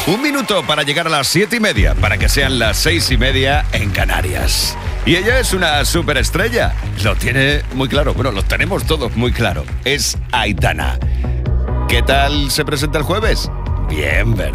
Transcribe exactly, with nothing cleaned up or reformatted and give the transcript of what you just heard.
Un minuto para llegar a las siete y media, para que sean las seis y media en Canarias. Y ella es una superestrella. Lo tiene muy claro. Bueno, lo tenemos todos muy claro. Es Aitana. ¿Qué tal se presenta el jueves? Bien, ¿verdad?